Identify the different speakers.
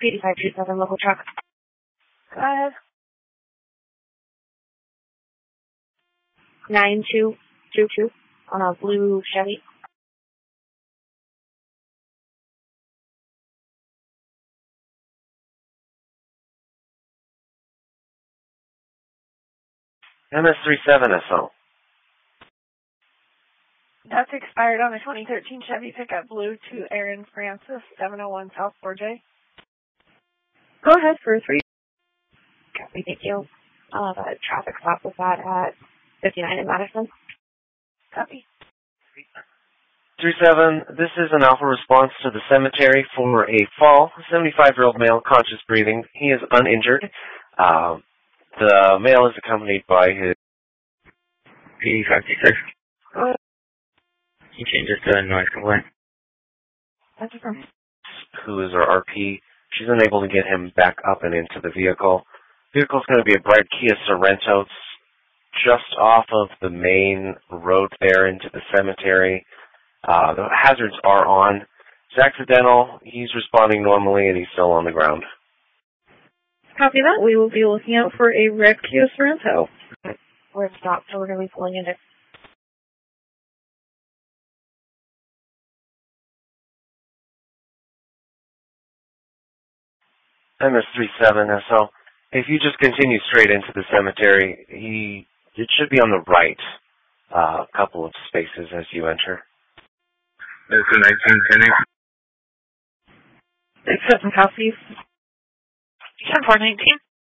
Speaker 1: 8527 local truck.
Speaker 2: Go ahead.
Speaker 1: 9222 on a blue Chevy.
Speaker 3: MS37SO.
Speaker 2: That's expired on a 2013 Chevy pickup blue to Aaron Francis, 701 South 4J.
Speaker 1: Go ahead for 3. Copy, thank you. I'll have a traffic stop with that at 59 in Madison.
Speaker 2: Copy.
Speaker 3: 37, this is an alpha response to the cemetery for a fall. 75-year-old male, conscious breathing. He is uninjured. The male is accompanied by his...
Speaker 4: P56.
Speaker 1: Go ahead.
Speaker 4: He changes to a noise complaint.
Speaker 1: That's okay.
Speaker 3: Who is our RP. She's unable to get him back up and into the vehicle. Vehicle's going to be a bright Kia Sorento. It's just off of the main road there into the cemetery. The hazards are on. It's accidental. He's responding normally, and he's still on the ground.
Speaker 1: Copy that. We will be looking out for a red Kia Sorento. We're stopped, so we're going to be pulling into.
Speaker 3: MS37, so if you just continue straight into the cemetery, it should be on the right, couple of spaces as you enter.
Speaker 4: This is 1910.
Speaker 1: Accept some copies.
Speaker 2: 10419.